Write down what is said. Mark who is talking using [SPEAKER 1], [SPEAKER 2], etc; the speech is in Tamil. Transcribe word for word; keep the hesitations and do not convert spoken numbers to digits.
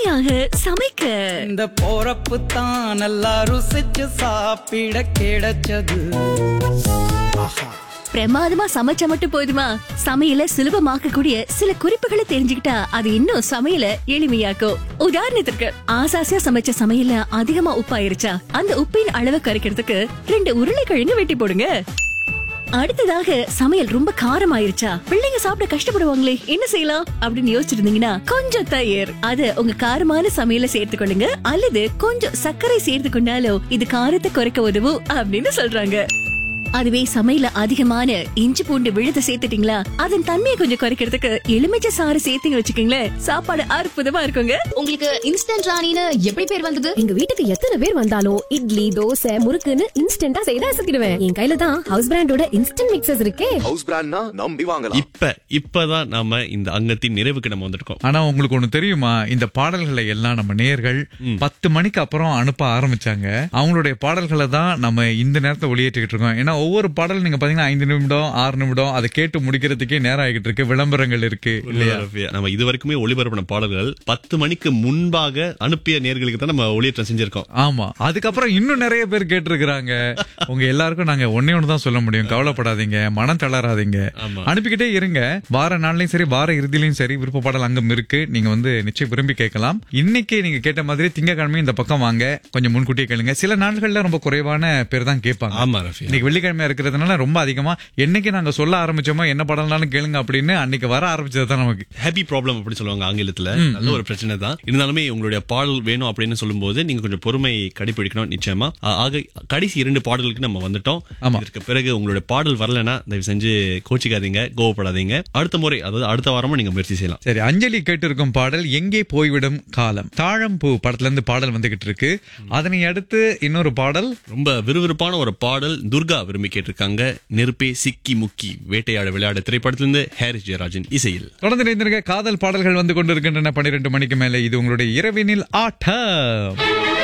[SPEAKER 1] சுவையாக சமைக்க
[SPEAKER 2] இந்த போறப்பு தான் நல்லா ருசிச்சு சாப்பிட கிடைச்சது.
[SPEAKER 1] பிரமாதமா சமைச்சா மட்டும் போதுமா? சமையல சுலபமாக்க கூடிய சில குறிப்புகளை தெரிஞ்சுக்கிட்டா அது இன்னும் சமையல எளிமையாக்கும். உதாரணத்துக்கு, ஆசாசியா சமைச்ச சமையல அதிகமா உப்பாயிருச்சா அந்த உப்பின் அளவை குறைக்கிறதுக்கு ரெண்டு உருளைக்கிழங்கு வெட்டி போடுங்க. அடுத்ததாக, சமையல் ரொம்ப காரம் ஆயிருச்சா, பிள்ளைங்க சாப்பிட கஷ்டப்படுவாங்களே, என்ன செய்யலாம் அப்படின்னு யோசிச்சிருந்தீங்கன்னா கொஞ்சம் தயிர் அது உங்க காரமான சமையல சேர்த்து கொள்ளுங்க. அல்லது கொஞ்சம் சர்க்கரை சேர்த்து கொண்டாலும் இது காரத்தை குறைக்க உதவும் அப்படின்னு சொல்றாங்க. அதுவே சமையல அதிகமான இஞ்சி பூண்டு விழுத சேர்த்துட்டீங்களா, அதன் தன்மையை கொஞ்சம் குறைக்கிறதுக்கு எலுமிச்சை சாறு சேர்த்து வச்சுக்கீங்களேன், சாப்பாடு அற்புதமா இருக்குங்க.
[SPEAKER 3] உங்களுக்கு இன்ஸ்டன்ட் ராணின்னு எப்படி பேர் வந்தது?
[SPEAKER 4] எங்க வீட்டுக்கு எத்தனை பேர் வந்தாலும் இட்லி தோசை முறுக்குன்னு இன்ஸ்டன்டா செய்து அசத்திடுவேன். என் கையில தான் ஹவுஸ் பிராண்டோட இன்ஸ்டன்ட் மிக்சர்ஸ் இருக்கே.
[SPEAKER 5] ஹவுஸ் பிராண்ட்னா நம்பி வாங்கலாம்.
[SPEAKER 6] இப்ப இப்பதான் நாம இந்த அங்கத்தின் நிறைவுக்கு நம்ம வந்திருக்கோம்.
[SPEAKER 7] ஆனா உங்களுக்கு ஒண்ணு தெரியுமா, இந்த பாடல்களை எல்லாம் நம்ம நேயர்கள் பத்து மணிக்கு அப்புறம் அனுப்ப ஆரம்பிச்சாங்க. அவங்களுடைய பாடல்களை தான் நம்ம இந்த நேரத்தை ஒளியேற்றிக்கிட்டு இருக்கோம். ஏன்னா ஒவ்வொரு பாடல் நீங்க பாத்தீங்கன்னா ஐந்து நிமிடம் ஆறு நிமிடம் அதை கேட்டு முடிக்கிறதுக்கே நேரம் ஆகிட்டு இருக்கு. விளம்பரங்கள் இருக்கு இல்லையா?
[SPEAKER 6] நம்ம இது வரைக்குமே ஒளிபரப்பின பாடல்கள் பத்து மணிக்கு முன்பாக அனுப்பிய நேர்களுக்கு தான் நம்ம ஒளியேற்றம் செஞ்சிருக்கோம்.
[SPEAKER 7] ஆமா, அதுக்கப்புறம் இன்னும் நிறைய பேர் கேட்டிருக்கிறாங்க. உங்க எல்லாருக்கும் நாங்க ஒன்னே ஒண்ணு தான் சொல்ல முடியும், கவலைப்படாதீங்க, மனம் தளராதீங்க, அனுப்பிக்கிட்டே இருங்க. வார நாள்லயும் சரி வார இறுதியிலையும் சரி விருப்ப பாடல் அங்கம் இருக்கு, நீங்க வந்து நிச்சயம் விரும்பி கேட்கலாம். இன்னைக்கு நீங்க கேட்ட மாதிரி திங்கக்கிழமை இந்த பக்கம் வாங்க, கொஞ்சம் முன்கூட்டியே கேளுங்க. சில நாட்கள்ல ரொம்ப குறைவான பேர் தான் கேட்பாங்க.
[SPEAKER 6] ஆமா ரஃபி,
[SPEAKER 7] இன்னைக்கு வெள்ளிக்கிழமை இருக்கிறதுனால ரொம்ப அதிகமா என்னைக்கு நாங்க சொல்ல ஆரம்பிச்சோமோ என்ன பாடல்னாலும் கேளுங்க அப்படின்னு அன்னைக்கு வர ஆரம்பிச்சதுதான் நமக்கு
[SPEAKER 6] ஹாப்பி ப்ராப்ளம் அப்படி சொல்லுவாங்க ஆங்கிலத்துல. நல்ல ஒரு பிரச்சனை தான். இருந்தாலுமே உங்களுடைய பாடல் வேணும் அப்படின்னு சொல்லும் போது நீங்க கொஞ்சம் பொறுமை கடைபிடிக்கணும் நிச்சயமா. ஆக கடைசி இரண்டு பாடல்களுக்கு நம்ம வந்துட்டோம். இதற்கு பிறகு உங்களுடைய பாடல் வரலன்னா தயவு செஞ்சு கோச்சிக்காதீங்க, கோவப்படாதீங்க. அடுத்த முறை, அதாவது அடுத்த வாரமும் நீங்க முயற்சி செய்யலாம்.
[SPEAKER 7] சரி, அஞ்சலி கேட்டிருக்கும் பாடல் எங்கே போய்விடும் காலம், தாழம்பூ படத்துல இருந்து பாடல் வந்துகிட்டு இருக்கு. அதனை அடுத்து இன்னொரு பாடல்,
[SPEAKER 6] ரொம்ப விறுவிறுப்பான ஒரு பாடல் துர்கா விரும்பி கேட்டிருக்காங்க. நெருப்பே சிக்கி முக்கி வேட்டையாட விளையாட திரைப்படத்திலிருந்து ஹாரிஸ் ஜெயராஜன் இசையில்.
[SPEAKER 7] தொடர்ந்து இணைந்திருக்க காதல் பாடல்கள் வந்து கொண்டிருக்கின்றன பன்னிரண்டு மணிக்கு மேல. இது உங்களுடைய இரவினில் ஆட்டம்.